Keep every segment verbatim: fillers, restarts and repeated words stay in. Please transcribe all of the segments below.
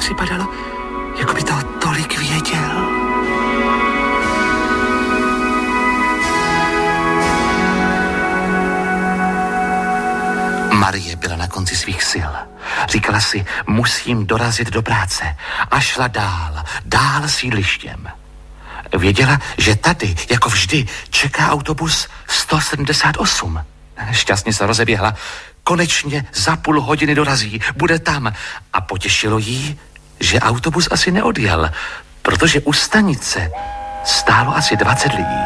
připadalo, jako by toho tolik věděl. Marie byla na konci svých sil. Říkala si, musím dorazit do práce. A šla dál, dál sídlištěm. Věděla, že tady, jako vždy, čeká autobus sto sedmdesát osm. Šťastně se rozeběhla. Konečně za půl hodiny dorazí, bude tam. A potěšilo jí, že autobus asi neodjel, protože u stanice stálo asi dvacet lidí.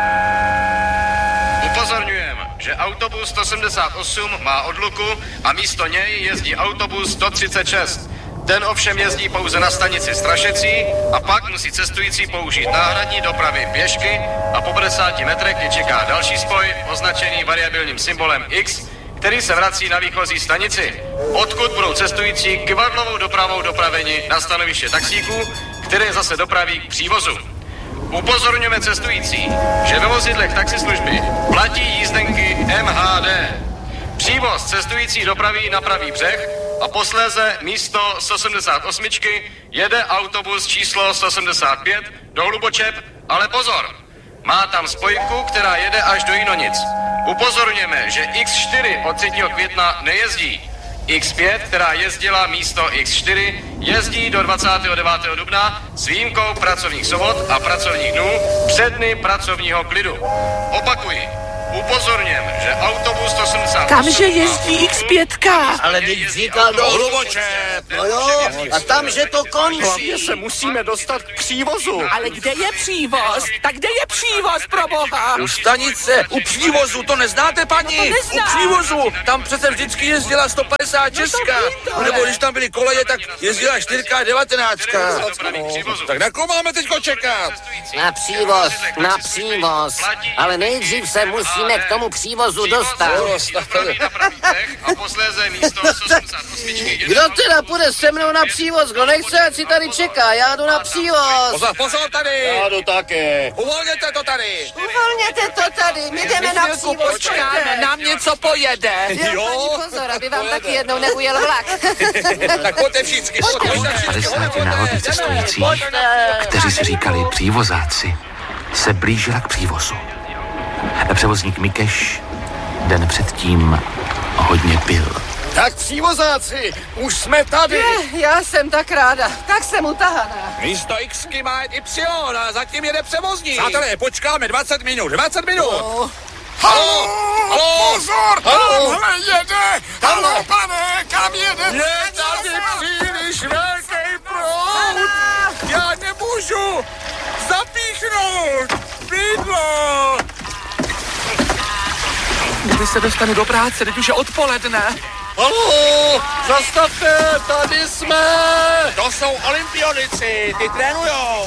Upozorňujem, že autobus sto sedmdesát osm má odluku a místo něj jezdí autobus sto třicet šest. Ten ovšem jezdí pouze na stanici Strašecí a pak musí cestující použít náhradní dopravy pěšky a po padesáti metrech je čeká další spoj označený variabilním symbolem X, který se vrací na výchozí stanici, odkud budou cestující kyvadlovou dopravou dopraveni na stanoviště taxíků, které zase dopraví k přívozu. Upozorňujeme cestující, že ve vozidlech taxislužby platí jízdenky M H D. Přívoz cestující dopraví na pravý břeh a posléze místo sto sedmdesát osm jede autobus číslo sto sedmdesát pět do Hlubočep, ale pozor, má tam spojku, která jede až do Jinonic. Upozorňujeme, že X čtyři od třetího května nejezdí. X pět, která jezdila místo X čtyři, jezdí do dvacátého devátého dubna s výjimkou pracovních sobot a pracovních dnů před dny pracovního klidu. Opakuji, upozorněm, že autobus sto sedmdesát osm... Kamže jezdí X pět? Ale teď říkal do Hlubočep. No jo, a tam, že to končí. Hlavně se musíme dostat k přívozu. Ale kde je přívoz? Tak kde je přívoz, pro boha? U stanice, u přívozu, to neznáte, paní? No to neznám. U přívozu, tam přece vždycky jezdila sto padesát šest. No nebo když tam byly koleje, tak jezdila čtyřka devatenáct. No, tak na koho máme teďko čekat? Na přívoz, na přívoz. Ale nejdřív se musíme k tomu přívozu dostat. A posléze místo sto sedmdesát osm. Kdo teda půjde se mnou na přívoz? Kdo nechce, ať si tady čeká. Já jdu na přívoz. Pozor, pozor tady! Já jdu také. Uvolněte to tady! Uvolněte to tady, my jdeme na přívoz. Počkáme, nám něco pojede. Jo, paní, pozor, aby vám taky jednou neujel vlak. Tak pojďte všichni. padesáti náhodných cestujících, kteří si říkali přívozáci, se blížila k přívozu. Převozník Mikeš den předtím hodně pil. Tak přívozáci, už jsme tady. Je, já jsem tak ráda, tak jsem utahaná. Místo Xky má jet Y a zatím jede převozník. Přátelé, počkáme dvacet minut, dvacet minut. No. Halo, halo, pozor, halo, tamhle jede. Halo, pane, kam jede? je tady příliš velký proud. Já nemůžu zapíchnout bydlo. Kdy se dostanu do práce, teď už je odpoledne. Halo, zastavte, tady jsme. To jsou olympionici, ty trénujou.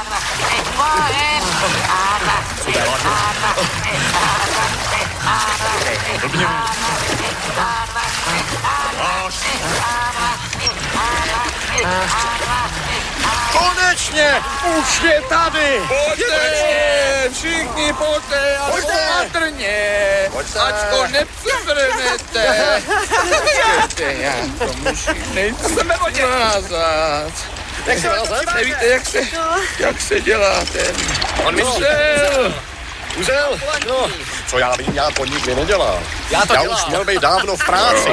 Konečně, už je tady. Pojďte, všichni pojďte a opatrně, ať to nepřevrnete. Počkejte, já to musím nejprve nazad. Jak se vás Nevíte, jak se, jak se dělá ten uzel? Uzel? No, co já vím, já to nikdy nedělám. Já to já dělám. už měl být dávno v práci.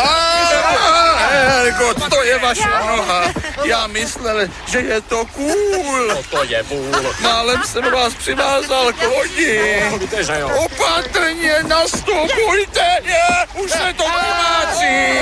Hergot, to je vaše noha. Já myslel, že je to cool. No to je vůl. Málem jsem vás přivázal k lodi. Víte, že jo. Opatrně nastupujte, je, už se to vymácí.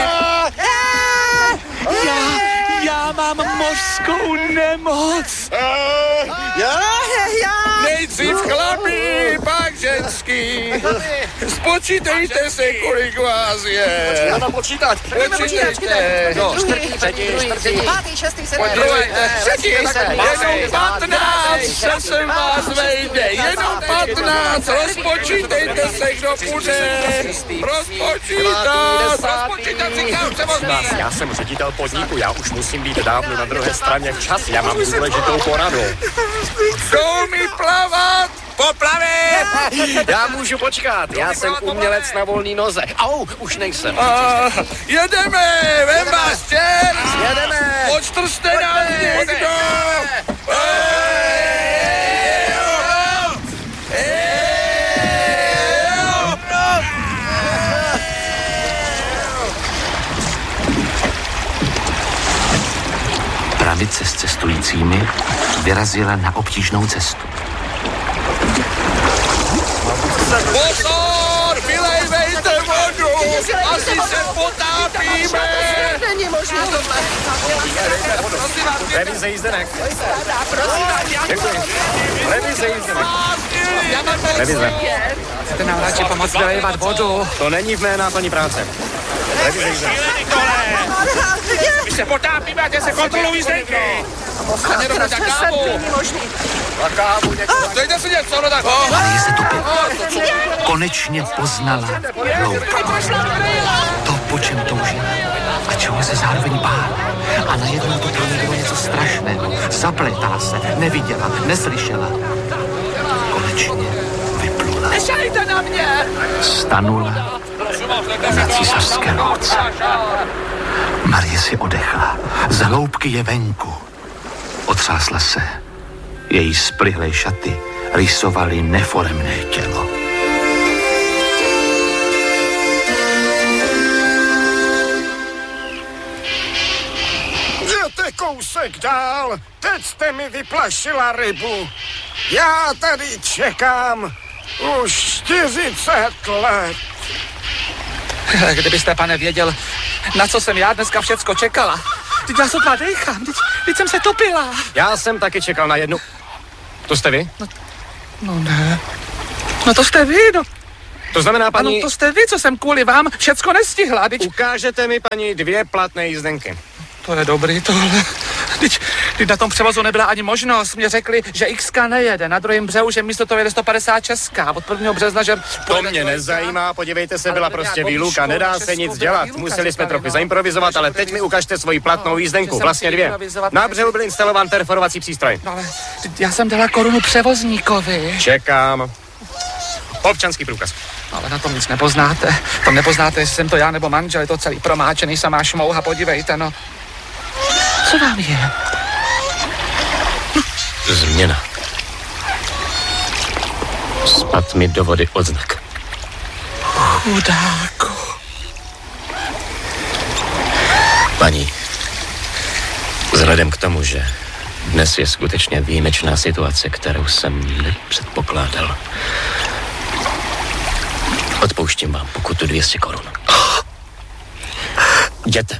Já, já mám mořskou nemoc. Já? Nejdřív chlapí, pak ženský. Spočítejte se, kolik vás je. Já mám počítat. Počítejte. No, Třetí, čtvrtý. Pátý, šestý, sedmý. Třetí, jenom patnáct se sem vás vejde. Jenom patnáct. Rozpočítejte se, kdo půjde. Rozpočítat. Rozpočítat říkám převozník. Já jsem ředitel podniku, já už musím být dávno na druhé straně včas. Já mám důležitou poradu. Jdou mi plavat. Poplavě! Já můžu počkat, já jsem umělec na volný noze. Au, už nejsem. A jedeme, vem vás čert! Jedeme. Od čtyř bavit se s cestujícími, vyrazila na obtížnou cestu. Pozor! Vylejvejte vodu! Asi se potápíme! Není možné tohle. Revize jízdenek. Děkuji. Revize jízdenek. Revize. Chcete nám radši pomoct vylejvat vodu? To není v mé náplní práce. Revize jízdenek. My se potápíme a se kontrolují jízdenky! A někdo na kávu! Na kávu někoho. Dejte si něco, no tak! Marie se topila. Konečně poznala hloubku. To, po čem toužila a čeho se zároveň bála. A najednou to pro ní bylo něco strašného. Zaplétala se, neviděla, neslyšela. Konečně vyplula. Nešajte na mě! Stanula na císařské louce. Marie si odechla. Z hloubky je venku. Otřásla se. Její splihlé šaty rýsovaly neforemné tělo. Jděte kousek dál, teď jste mi vyplašila rybu. Já tady čekám už čtyřicet let. Kdybyste, pane, věděl, na co jsem já dneska všecko čekala. Teď já sotva dejchám, teď, teď jsem se topila. Já jsem taky čekal na jednu. To jste vy? No, no ne. No to jste vy, no. To znamená, paní... Ano, to jste vy, co jsem kvůli vám všecko nestihla. Teď... Ukážete mi, paní, dvě platné jízdenky. To je dobrý, tohle. Teď, teď na tom převozu nebyla ani možnost. Mě řekli, že X-ka nejede. Na druhém břehu, že místo toho jede sto padesát česká. Od prvního března, že... To mě nezajímá, podívejte se, byla prostě výluka, nedá se nic dělat. Museli jsme trochu zaimprovizovat, ale teď mi ukažte svoji platnou jízdenku, vlastně dvě. Na břehu byl instalován perforovací přístroj. No ale já jsem dala korunu převozníkovi. Čekám. Občanský průkaz. Ale na tom nic nepoznáte. To nepoznáte, jestli jsem to já nebo manžel, je to celý promáčený, samá šmouha, podívejte, no. Co vám je? Změna. Spad mi do vody odznak. Chudáku. Paní, vzhledem k tomu, že dnes je skutečně výjimečná situace, kterou jsem nepředpokládal, odpouštím vám pokutu dvě stě korun. Jděte.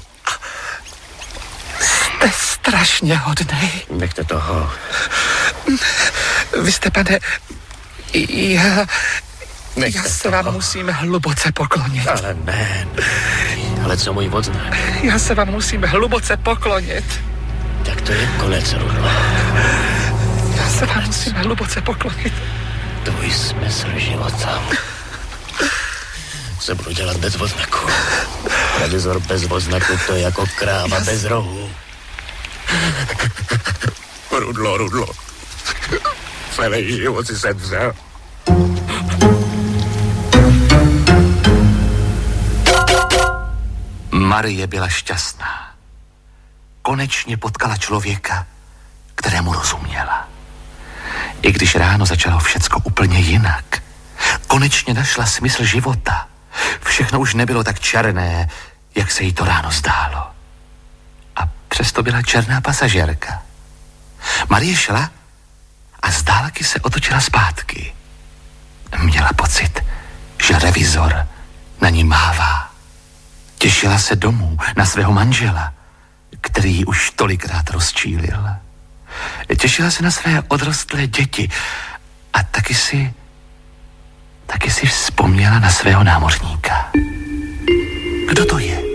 Jste strašně hodnej. Nechte toho. Vy jste, pane, já, Nechte já se toho. vám musím hluboce poklonit. Ale ne, ne. Ale co můj odznak? Já se vám musím hluboce poklonit. Tak to je konec, Rudlo. Já se vám musím hluboce poklonit. Tvůj smysl života. Co budu dělat bez odznaku? Revizor bez odznaku, to je jako kráva bez rohu. Rudlo, Rudlo. Celý život si jsem vzal. Marie byla šťastná. Konečně potkala člověka, kterému rozuměla. I když ráno začalo všecko úplně jinak, konečně našla smysl života. Všechno už nebylo tak černé, jak se jí to ráno zdálo. A přesto byla černá pasažérka. Marie šla a z dálky se otočila zpátky. Měla pocit, že revizor na ní mává. Těšila se domů na svého manžela, který ji už tolikrát rozčílil. Těšila se na své odrostlé děti a taky si, taky si vzpomněla na svého námořníka. Kdo to je?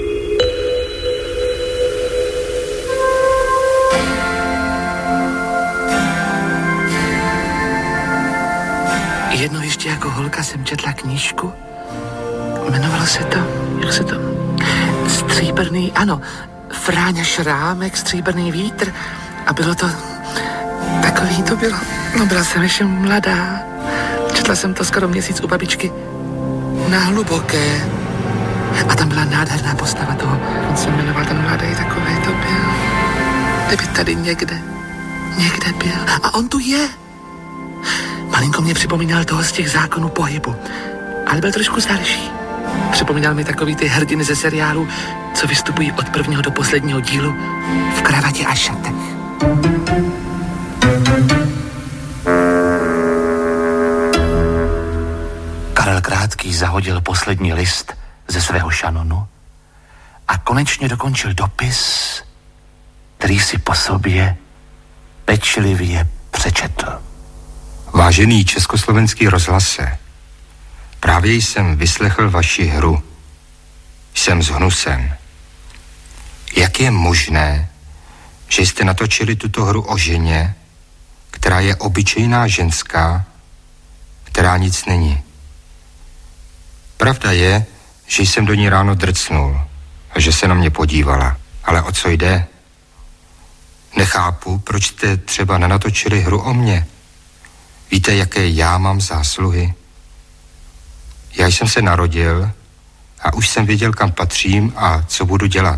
Jednou ještě jako holka jsem četla knížku. Jmenovalo se to, jak se to... Stříbrný, ano, Fráňa Šrámek, Stříbrný vítr. A bylo to... Takový to bylo. No, byla jsem ještě mladá. Četla jsem to skoro měsíc u babičky. Na Hluboké. A tam byla nádherná postava toho. On se jmenoval ten mladý, takový to byl. Kdyby tady někde, někde byl. A on tu je. Malinko mě připomínal toho z těch zákonů pohybu. Ale byl trošku starší. Připomínal mi takový ty hrdiny ze seriálu, co vystupují od prvního do posledního dílu v kravatě a šatech. Karel Krátký zahodil poslední list ze svého šanonu a konečně dokončil dopis, který si po sobě pečlivě přečetl. Vážený Československý rozhlase, právě jsem vyslechl vaši hru. Jsem zhnusen. Jak je možné, že jste natočili tuto hru o ženě, která je obyčejná ženská, která nic není? Pravda je, že jsem do ní ráno drcnul a že se na mě podívala. Ale o co jde? Nechápu, proč jste třeba nenatočili hru o mně. Víte, jaké já mám zásluhy? Já jsem se narodil a už jsem věděl, kam patřím a co budu dělat.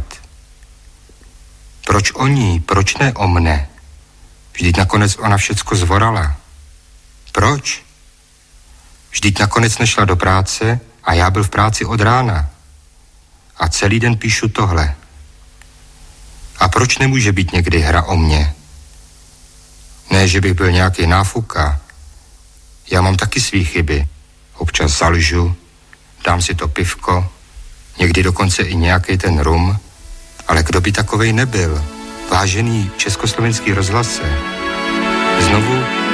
Proč o ní, proč ne o mne? Vždyť nakonec ona všecko zvorala. Proč? Vždyť nakonec nešla do práce a já byl v práci od rána. A celý den píšu tohle. A proč nemůže být někdy hra o mně? Ne, že bych byl nějaký náfuka. Já mám taky svý chyby. Občas zalžu, dám si to pivko, někdy dokonce i nějaký ten rum, ale kdo by takovej nebyl? Vážený Československý rozhlase, znovu